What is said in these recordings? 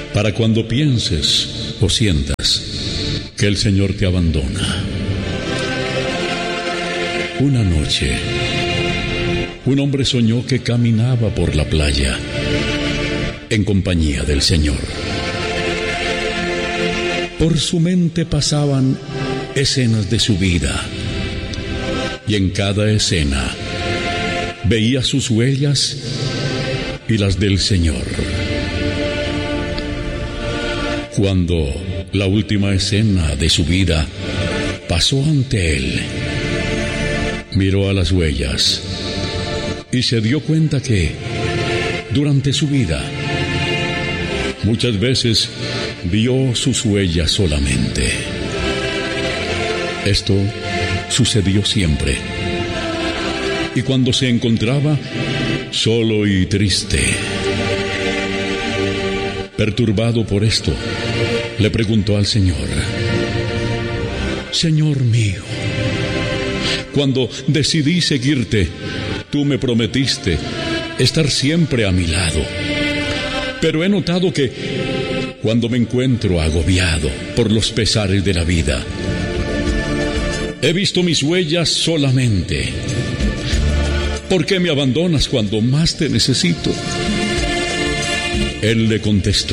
para cuando pienses o sientas que el Señor te abandona. Una noche, un hombre soñó que caminaba por la playa en compañía del Señor. Por su mente pasaban escenas de su vida, y en cada escena veía sus huellas y las del Señor. Cuando la última escena de su vida pasó ante él, miró a las huellas y se dio cuenta que durante su vida muchas veces vio sus huellas solamente. Esto sucedió siempre. Y cuando se encontraba solo y triste, perturbado por esto, le preguntó al Señor: Señor mío, cuando decidí seguirte, tú me prometiste estar siempre a mi lado. Pero he notado que cuando me encuentro agobiado por los pesares de la vida, he visto mis huellas solamente. ¿Por qué me abandonas cuando más te necesito? Él le contestó: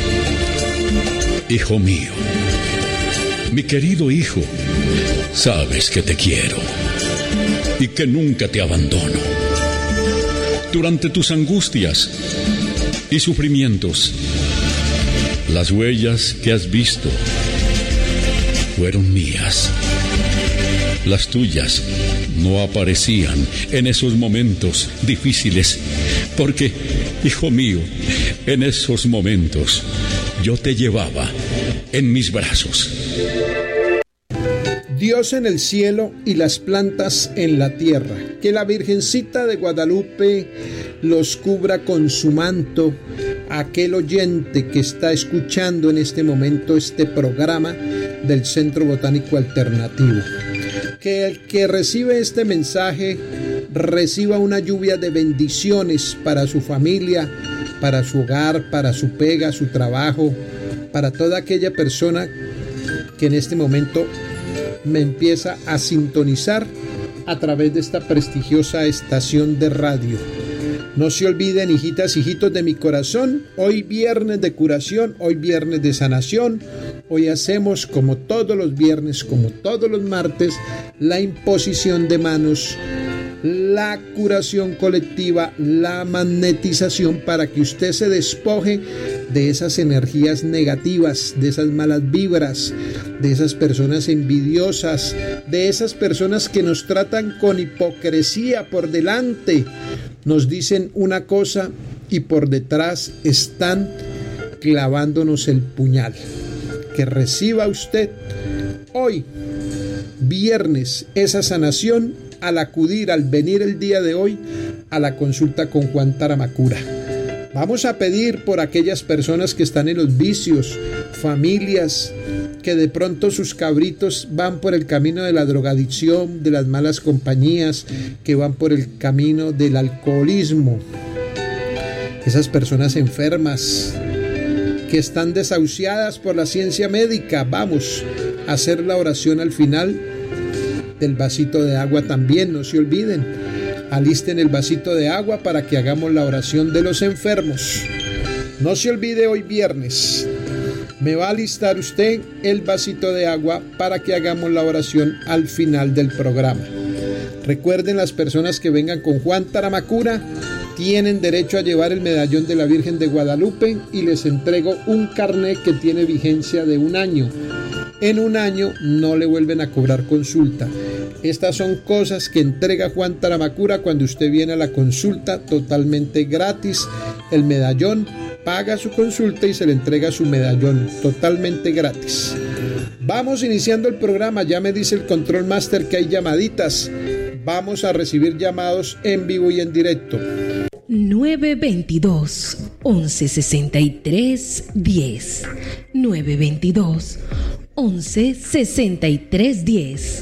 Hijo mío, mi querido hijo, sabes que te quiero y que nunca te abandono. Durante tus angustias y sufrimientos, las huellas que has visto fueron mías. Las tuyas no aparecían en esos momentos difíciles, porque, hijo mío, en esos momentos yo te llevaba en mis brazos. Dios en el cielo y las plantas en la tierra. Que la Virgencita de Guadalupe los cubra con su manto. Aquel oyente que está escuchando en este momento este programa del Centro Botánico Alternativo. Que el que recibe este mensaje reciba una lluvia de bendiciones para su familia, para su hogar, para su pega, su trabajo, para toda aquella persona que en este momento me empieza a sintonizar a través de esta prestigiosa estación de radio. No se olviden, hijitas, hijitos de mi corazón, hoy viernes de curación, hoy viernes de sanación. Hoy hacemos, como todos los viernes, como todos los martes, la imposición de manos, la curación colectiva, la magnetización, para que usted se despoje de esas energías negativas, de esas malas vibras, de esas personas envidiosas, de esas personas que nos tratan con hipocresía por delante. Nos dicen una cosa y por detrás están clavándonos el puñal. Que reciba usted hoy, viernes, esa sanación al acudir, al venir el día de hoy a la consulta con Juan Taramacura. Vamos a pedir por aquellas personas que están en los vicios, familias que de pronto sus cabritos van por el camino de la drogadicción, de las malas compañías, que van por el camino del alcoholismo. Esas personas enfermas que están desahuciadas por la ciencia médica. Vamos a hacer la oración al final del vasito de agua también, no se olviden. Alisten el vasito de agua para que hagamos la oración de los enfermos. No se olvide, hoy viernes me va a alistar usted el vasito de agua para que hagamos la oración al final del programa. Recuerden, las personas que vengan con Juan Taramacura tienen derecho a llevar el medallón de la Virgen de Guadalupe y les entrego un carnet que tiene vigencia de 1 año. En 1 año no le vuelven a cobrar consulta. Estas son cosas que entrega Juan Taramacura cuando usted viene a la consulta, totalmente gratis. El medallón, paga su consulta y se le entrega su medallón totalmente gratis. Vamos iniciando el programa. Ya me dice el Control Master que hay llamaditas. Vamos a recibir llamados en vivo y en directo. 922-1163-10 922-1163-10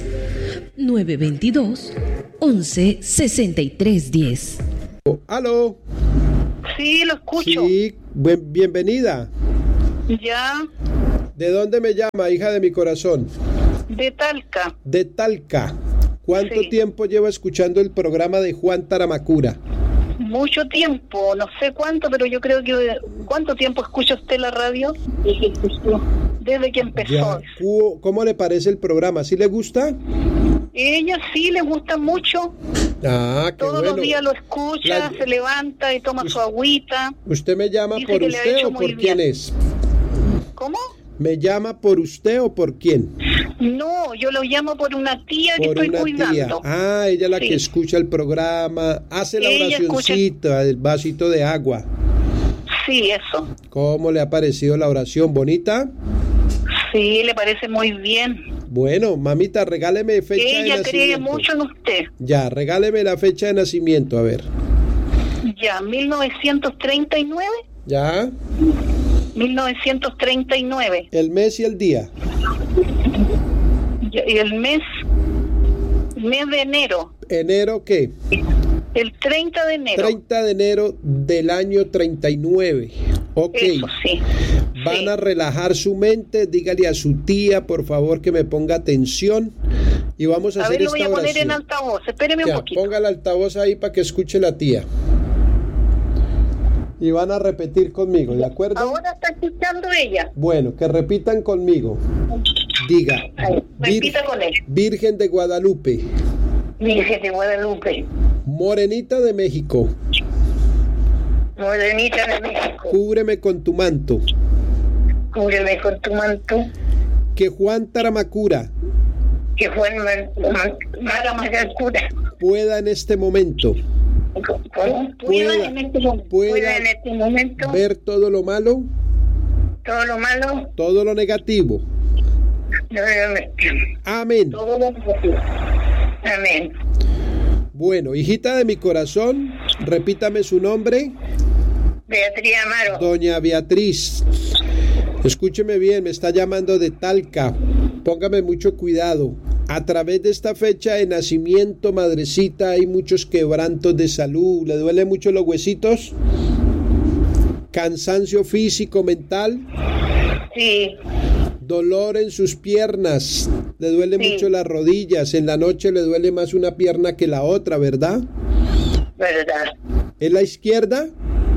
922-1163-10. ¿Aló? Sí, lo escucho. Sí, bienvenida. Ya, ¿De dónde me llama, hija de mi corazón? de Talca. De Talca. ¿Cuánto Sí. tiempo lleva escuchando el programa de Juan Taramacura? Mucho tiempo, no sé cuánto, pero yo creo que... ¿Cuánto tiempo escucha usted la radio? Desde que empezó. Ya. ¿Cómo le parece el programa? ¿Sí le gusta? Ella sí le gusta mucho. Ah, qué Todos bueno. los días lo escucha, se levanta y toma su agüita. ¿Usted me llama Dice por que le ha usted hecho o muy por quién bien. es? ¿Cómo? ¿Me llama por usted o por quién? No, yo lo llamo por una tía que Por estoy una cuidando. tía. Ah, ella es la Sí. que escucha el programa, hace la Ella oracioncita, el vasito de agua. Sí, eso. ¿Cómo le ha parecido la oración? ¿Bonita? Sí, le parece muy bien. Bueno, mamita, regáleme fecha de Ella nacimiento. cree mucho en usted. Ya, regáleme la fecha de nacimiento, a ver. Ya, 1939. Ya, 1939. el mes y el día. Y el mes de enero. ¿Enero qué? El 30 de enero. 30 de enero del año 39. Ok. Eso sí. Van Sí. a relajar su mente, dígale a su tía, por favor, que me ponga atención y vamos a A hacer ver, lo voy esta a poner oración. en altavoz. Espéreme un Ya, poquito. ponga el altavoz ahí para que escuche la tía. Y van a repetir conmigo, ¿de acuerdo? Ahora está escuchando ella. Bueno, que repitan conmigo. Diga, Repita con él. Virgen de Guadalupe, Virgen de Guadalupe, Morenita de México, Morenita de México, cúbreme con tu manto. cúbreme con tu manto, Que Juan Taramacura que fue Mara Magacura. pueda en este momento Pueda en este momento, pueda pueda en este momento ver todo lo malo, todo lo malo, todo lo negativo. Amén. todo lo negativo. Amén. Bueno, hijita de mi corazón, repítame su nombre. Beatriz Amaro. Doña Beatriz, escúcheme bien, me está llamando de Talca. Póngame mucho cuidado. A través de esta fecha de nacimiento, madrecita, hay muchos quebrantos de salud. ¿Le duelen mucho los huesitos? Cansancio físico, mental. Sí, Dolor en sus piernas. Le duele Sí. mucho las rodillas. En la noche le duele más una pierna que la otra, ¿verdad? verdad. ¿Es la izquierda?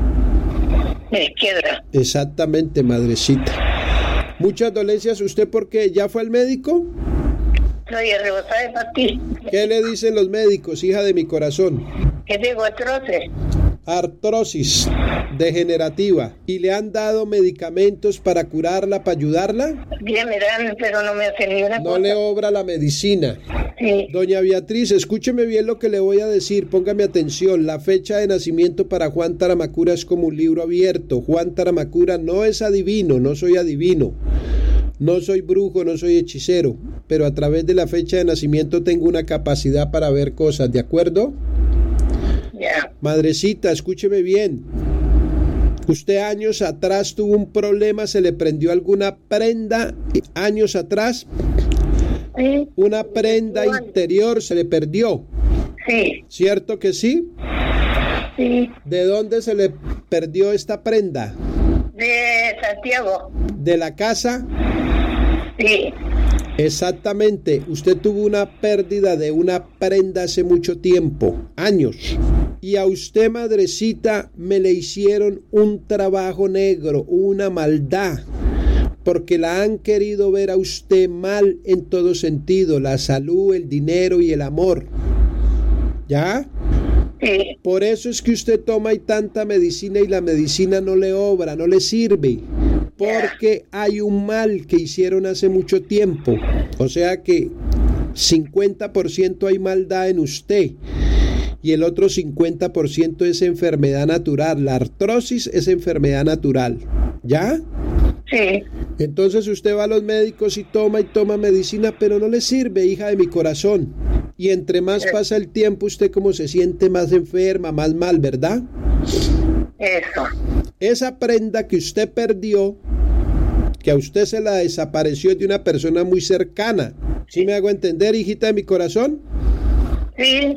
De izquierda. Exactamente, madrecita. Muchas dolencias. ¿Usted por qué? ¿Ya fue al médico? Soy rebosada de pastillas. ¿Qué le dicen los médicos, hija de mi corazón? Que tengo atroces. Artrosis degenerativa. ¿Y le han dado medicamentos para curarla, para ayudarla? Bien me dan, pero no me hacen ni una No cosa. le obra la medicina. Sí, Doña Beatriz, escúcheme bien lo que le voy a decir, póngame atención. La fecha de nacimiento para Juan Taramacura es como un libro abierto. Juan Taramacura no es adivino, no soy adivino. No soy brujo, no soy hechicero, pero a través de la fecha de nacimiento tengo una capacidad para ver cosas, ¿de acuerdo? ya. Madrecita, escúcheme bien. Usted años atrás tuvo un problema, se le prendió alguna prenda años atrás, Sí, una prenda interior se le perdió, sí, ¿cierto que sí? sí. ¿De dónde se le perdió esta prenda? De Santiago. ¿De la casa? Sí, Exactamente, usted tuvo una pérdida de una prenda hace mucho tiempo, años. Y a usted, madrecita, me le hicieron un trabajo negro, una maldad, porque la han querido ver a usted mal en todo sentido, la salud, el dinero y el amor. ¿Ya? sí. Por eso es que usted toma y tanta medicina y la medicina no le obra, no le sirve. Porque hay un mal que hicieron hace mucho tiempo. O sea que 50% hay maldad en usted y el otro 50% es enfermedad natural. La artrosis es enfermedad natural. ¿Ya? Sí, Entonces usted va a los médicos y toma medicina, pero no le sirve, hija de mi corazón. Y entre más pasa el tiempo, usted como se siente más enferma, más mal, ¿verdad? eso. Esa prenda que usted perdió, que a usted se la desapareció de una persona muy cercana. ¿Sí me hago entender, hijita de mi corazón? Sí,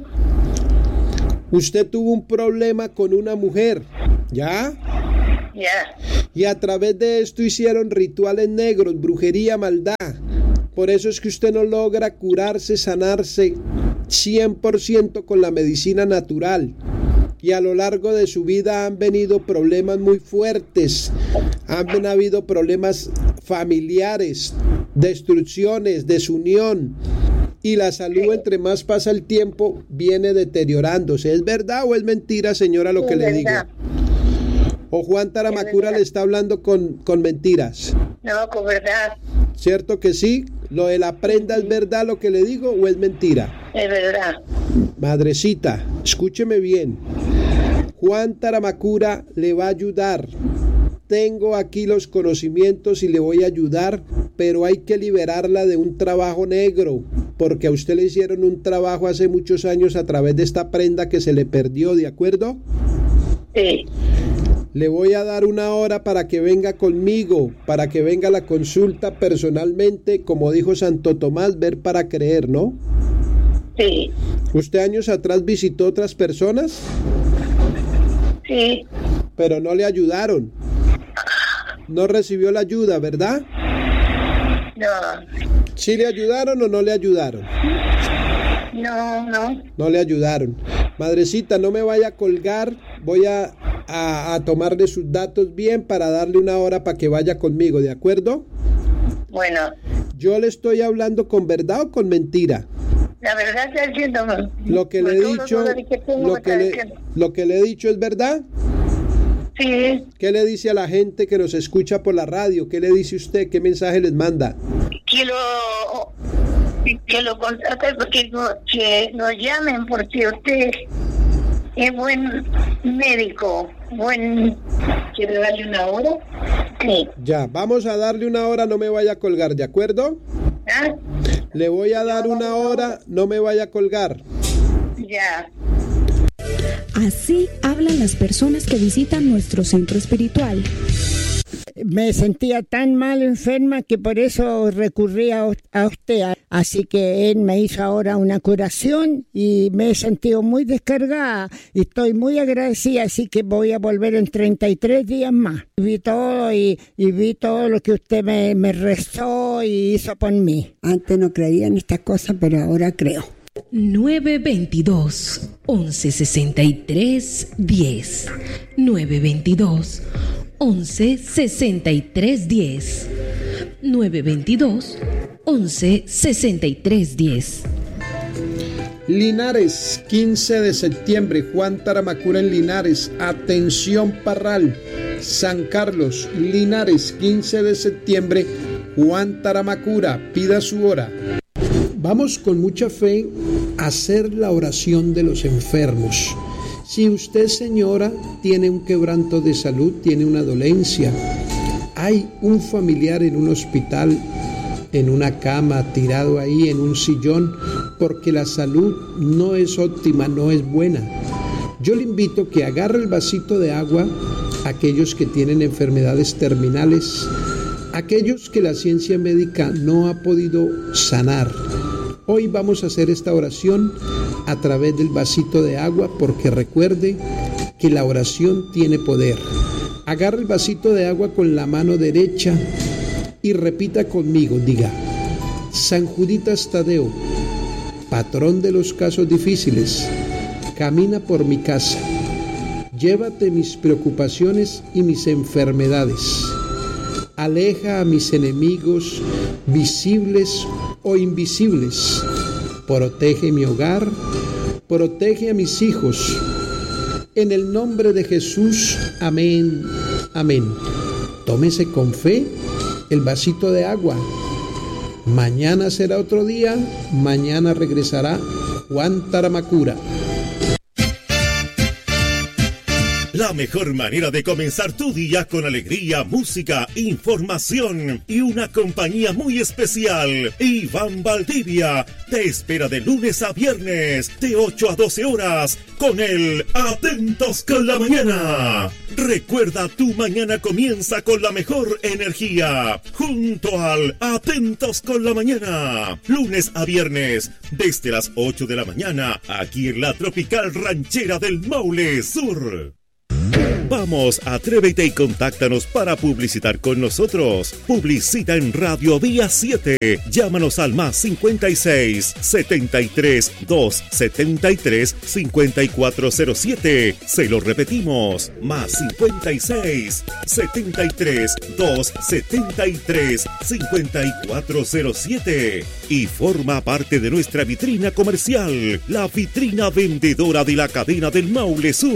Usted tuvo un problema con una mujer, ¿ya? ya. Y a través de esto hicieron rituales negros, brujería, maldad. Por eso es que usted no logra curarse, sanarse 100% con la medicina natural. Y a lo largo de su vida han venido problemas muy fuertes, han habido problemas familiares, destrucciones, desunión. Y la salud, entre más pasa el tiempo, viene deteriorándose. ¿Es verdad o es mentira, señora, lo que le digo? ¿O Juan Taramacura le está hablando con mentiras? No, con verdad. ¿Cierto que sí? ¿Lo de la prenda es verdad lo que le digo o es mentira? Es verdad. Madrecita, escúcheme bien. Juan Taramacura le va a ayudar. Tengo aquí los conocimientos y le voy a ayudar, pero hay que liberarla de un trabajo negro, porque a usted le hicieron un trabajo hace muchos años a través de esta prenda que se le perdió, ¿de acuerdo? Sí. Le voy a dar una hora para que venga conmigo, para que venga a la consulta personalmente, como dijo Santo Tomás, ver para creer, ¿no? Sí. ¿Usted años atrás visitó otras personas? Sí. Pero no le ayudaron. No recibió la ayuda, ¿verdad? No. ¿Sí le ayudaron o no le ayudaron? No. No le ayudaron. Madrecita, no me vaya a colgar. Voy a tomarle sus datos bien para darle una hora para que vaya conmigo, ¿de acuerdo? Bueno. ¿Yo le estoy hablando con verdad o con mentira? La verdad está diciendo. Lo que le he dicho, lo que le he dicho es verdad. Sí. ¿Qué le dice a la gente que nos escucha por la radio? ¿Qué le dice usted? ¿Qué mensaje les manda? Que lo contraten, porque que nos llamen, porque usted es buen médico, ¿Quiere darle una hora? Sí. Ya, vamos a darle una hora, no me vaya a colgar, ¿de acuerdo? ¿Ah? Le voy a dar una hora, no me vaya a colgar. Ya. Así hablan las personas que visitan nuestro centro espiritual. Me sentía tan mal, enferma, que por eso recurrí a usted. Así que él me hizo ahora una curación y me he sentido muy descargada y estoy muy agradecida, así que voy a volver en 33 días más. Vi todo y vi todo lo que usted me rezó y hizo por mí. Antes no creía en estas cosas, pero ahora creo. 922 1163 10 922 1163 10 922 1163 10. Linares, 15 de septiembre, Juan Taramacura en Linares. Atención, Parral. San Carlos, Linares, 15 de septiembre, Juan Taramacura. Pida su hora. Vamos con mucha fe a hacer la oración de los enfermos. Si usted, señora, tiene un quebranto de salud, tiene una dolencia, hay un familiar en un hospital, en una cama, tirado ahí en un sillón, porque la salud no es óptima, no es buena, yo le invito que agarre el vasito de agua, aquellos que tienen enfermedades terminales, aquellos que la ciencia médica no ha podido sanar. Hoy vamos a hacer esta oración a través del vasito de agua, porque recuerde que la oración tiene poder. Agarre el vasito de agua con la mano derecha y repita conmigo, diga: San Juditas Tadeo, patrón de los casos difíciles, camina por mi casa, llévate mis preocupaciones y mis enfermedades, aleja a mis enemigos visibles o invisibles, protege mi hogar, protege a mis hijos, en el nombre de Jesús, amén, amén. Tómese con fe el vasito de agua. Mañana será otro día, mañana regresará Juan Taramacura. La mejor manera de comenzar tu día con alegría, música, información y una compañía muy especial. Iván Valdivia te espera de lunes a viernes de 8 a 12 horas con el Atentos con la Mañana. Recuerda, tu mañana comienza con la mejor energía junto al Atentos con la Mañana. Lunes a viernes desde las 8 de la mañana aquí en la tropical ranchera del Maule Sur. Vamos, atrévete y contáctanos para publicitar con nosotros. Publicita en Radio Vía 7. Llámanos al más 56 73 273 5407. Se lo repetimos, más 56 73 273 5407. Y forma parte de nuestra vitrina comercial, la vitrina vendedora de la cadena del Maule Sur.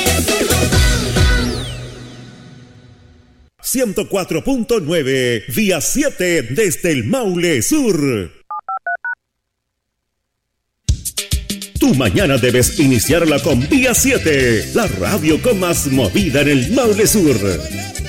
104.9 Vía 7 desde el Maule Sur. Tu mañana debes iniciarla con Vía 7, la radio con más movida en el Maule Sur.